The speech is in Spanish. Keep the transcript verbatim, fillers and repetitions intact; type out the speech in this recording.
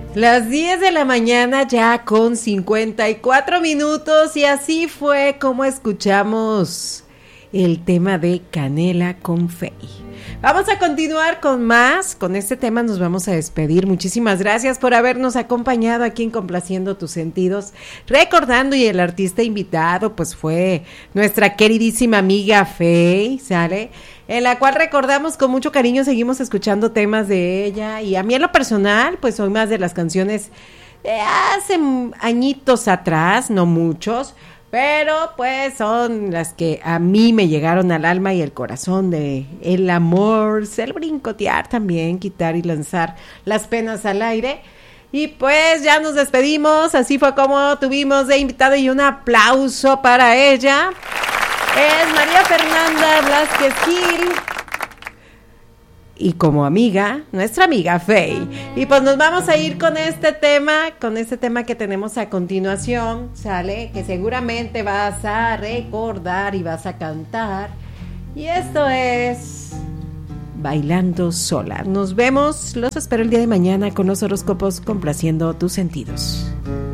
Las diez de la mañana ya con cincuenta y cuatro minutos y así fue como escuchamos el tema de Canela con Fey. Vamos a continuar con más, con este tema nos vamos a despedir. Muchísimas gracias por habernos acompañado aquí en Complaciendo Tus Sentidos. Recordando, y el artista invitado pues fue nuestra queridísima amiga Fey, ¿sale? En la cual recordamos con mucho cariño, seguimos escuchando temas de ella. Y a mí en lo personal, pues soy más de las canciones de hace añitos atrás, no muchos, pero pues son las que a mí me llegaron al alma y el corazón, de el amor, el brincotear también, quitar y lanzar las penas al aire. Y pues ya nos despedimos, así fue como tuvimos de invitada, y un aplauso para ella. Es María Fernanda Blázquez Gil. Y como amiga, nuestra amiga Fey. Y pues nos vamos a ir con este tema, con este tema que tenemos a continuación, ¿sale? Que seguramente vas a recordar y vas a cantar. Y esto es Bailando Sola. Nos vemos, los espero el día de mañana con los horóscopos Complaciendo Tus Sentidos.